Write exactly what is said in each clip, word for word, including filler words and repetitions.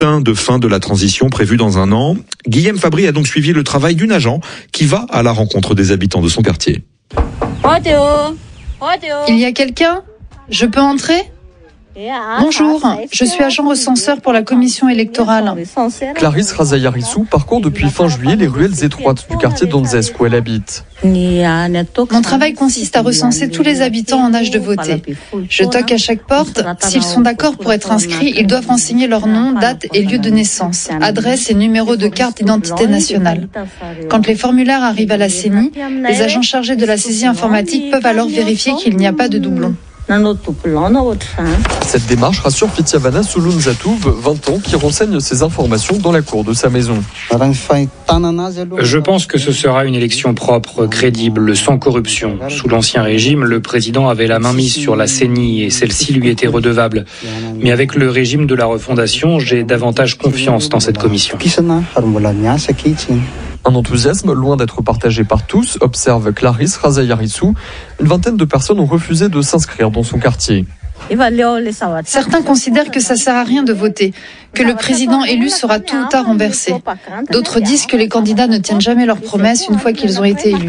de fin de la transition prévue dans un an. Guillaume Fabry a donc suivi le travail d'une agent qui va à la rencontre des habitants de son quartier. Il y a quelqu'un ? Je peux entrer ? Bonjour, je suis agent recenseur pour la commission électorale. Clarisse Razayarissou parcourt depuis fin juillet les ruelles étroites du quartier d'Onzesc où elle habite. Mon travail consiste à recenser tous les habitants en âge de voter. Je toque à chaque porte. S'ils sont d'accord pour être inscrits, ils doivent renseigner leur nom, date et lieu de naissance, adresse et numéro de carte d'identité nationale. Quand les formulaires arrivent à la C E N I, les agents chargés de la saisie informatique peuvent alors vérifier qu'il n'y a pas de doublons. Cette démarche rassure Fitiavana Sulunzatouv, vingt ans, qui renseigne ses informations dans la cour de sa maison. Je pense que ce sera une élection propre, crédible, sans corruption. Sous l'Ancien Régime, le président avait la main mise sur la C E N I et celle-ci lui était redevable. Mais avec le régime de la refondation, j'ai davantage confiance dans cette commission. Un enthousiasme loin d'être partagé par tous, observe Clarisse Razayarissou. Une vingtaine de personnes ont refusé de s'inscrire dans son quartier. Certains considèrent que ça sert à rien de voter, que le président élu sera tôt ou tard renversé. D'autres disent que les candidats ne tiennent jamais leurs promesses une fois qu'ils ont été élus.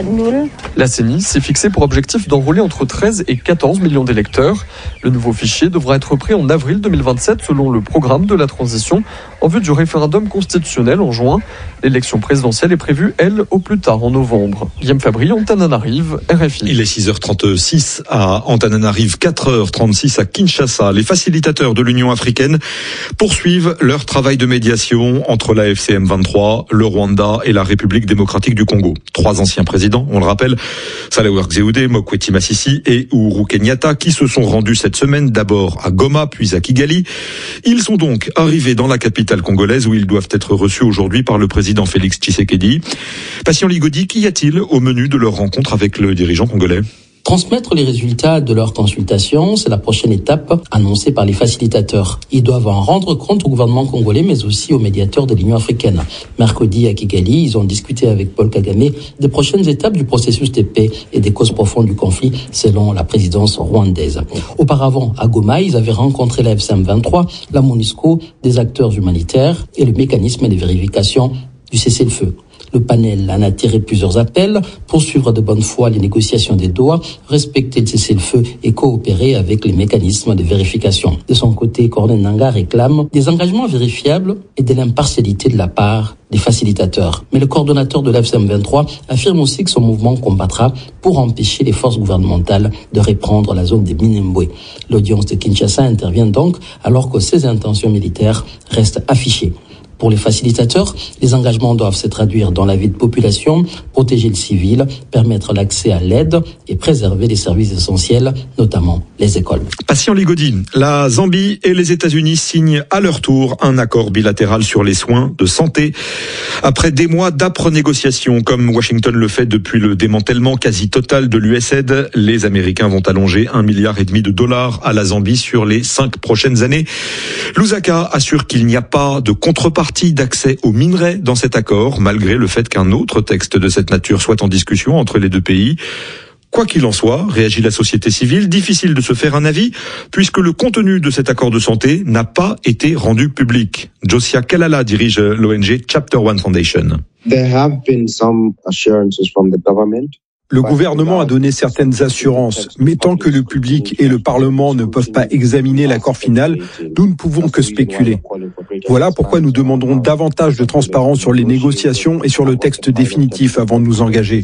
La C E N I s'est fixé pour objectif d'enrôler entre treize et quatorze millions d'électeurs. Le nouveau fichier devra être pris en avril deux mille vingt-sept selon le programme de la transition en vue du référendum constitutionnel en juin. L'élection présidentielle est prévue, elle, au plus tard en novembre. Guillaume Fabry, Antananarive, R F I. Il est six heures trente-six à Antananarive, quatre heures trente-six à Kinshasa. Les facilitateurs de l'Union africaine poursuivent leur travail de médiation entre la F C M vingt-trois, le Rwanda et la République démocratique du Congo. Trois anciens présidents, on le rappelle, Sahle-Work Zewde, Mokweti Masisi et Uhuru Kenyatta, qui se sont rendus cette semaine d'abord à Goma, puis à Kigali. Ils sont donc arrivés dans la capitale congolaise où ils doivent être reçus aujourd'hui par le président Félix Tshisekedi. Patient Ligodi, qu'y a-t-il au menu de leur rencontre avec le dirigeant congolais ? Transmettre les résultats de leur consultation, c'est la prochaine étape annoncée par les facilitateurs. Ils doivent en rendre compte au gouvernement congolais, mais aussi aux médiateurs de l'Union africaine. Mercredi à Kigali, ils ont discuté avec Paul Kagame des prochaines étapes du processus de paix et des causes profondes du conflit, selon la présidence rwandaise. Auparavant, à Goma, ils avaient rencontré la F C M vingt-trois, la MONUSCO, des acteurs humanitaires et le mécanisme de vérification du cessez-le-feu. Le panel en a attiré plusieurs appels, poursuivre de bonne foi les négociations des Doha, respecter le cessez-le-feu et coopérer avec les mécanismes de vérification. De son côté, Corneille Nangaa réclame des engagements vérifiables et de l'impartialité de la part des facilitateurs. Mais le coordonnateur de la F C M vingt-trois affirme aussi que son mouvement combattra pour empêcher les forces gouvernementales de reprendre la zone des Minembwe. L'audience de Kinshasa intervient donc alors que ses intentions militaires restent affichées. Pour les facilitateurs, les engagements doivent se traduire dans la vie de population, protéger le civil, permettre l'accès à l'aide et préserver les services essentiels, notamment les écoles. Patient Ligodi, la Zambie et les États-Unis signent à leur tour un accord bilatéral sur les soins de santé. Après des mois d'âpres négociations, comme Washington le fait depuis le démantèlement quasi total de l'U S A I D, les Américains vont allonger un milliard et demi de dollars à la Zambie sur les cinq prochaines années. Lusaka assure qu'il n'y a pas de contrepartie d'accès aux minerais dans cet accord, malgré le fait qu'un autre texte de cette nature soit en discussion entre les deux pays. Quoi qu'il en soit, réagit la société civile, difficile de se faire un avis, puisque le contenu de cet accord de santé n'a pas été rendu public. Josia Kalala dirige l'O N G Chapter One Foundation. There have been some assurances from the government. Le gouvernement a donné certaines assurances, mais tant que le public et le Parlement ne peuvent pas examiner l'accord final, nous ne pouvons que spéculer. Voilà pourquoi nous demandons davantage de transparence sur les négociations et sur le texte définitif avant de nous engager.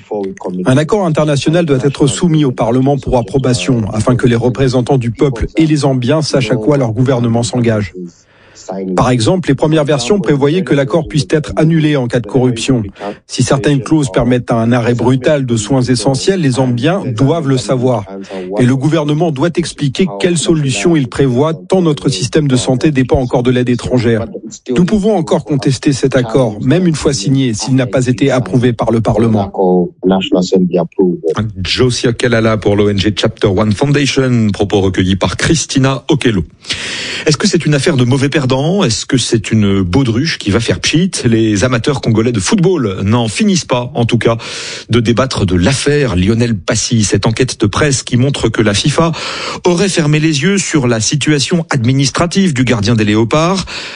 Un accord international doit être soumis au Parlement pour approbation, afin que les représentants du peuple et les Zambiens sachent à quoi leur gouvernement s'engage. Par exemple, les premières versions prévoyaient que l'accord puisse être annulé en cas de corruption. Si certaines clauses permettent un arrêt brutal de soins essentiels, les Zambiens doivent le savoir. Et le gouvernement doit expliquer quelles solutions il prévoit, tant notre système de santé dépend encore de l'aide étrangère. Nous pouvons encore contester cet accord, même une fois signé, s'il n'a pas été approuvé par le Parlement. Josia Kalala pour l'O N G Chapter One Foundation, propos recueillis par Christina Okello. Est-ce que c'est une affaire de mauvais perdants ? temps, est-ce que c'est une baudruche qui va faire pchit? Les amateurs congolais de football n'en finissent pas, en tout cas, de débattre de l'affaire Lionel Passy. Cette enquête de presse qui montre que la FIFA aurait fermé les yeux sur la situation administrative du gardien des Léopards.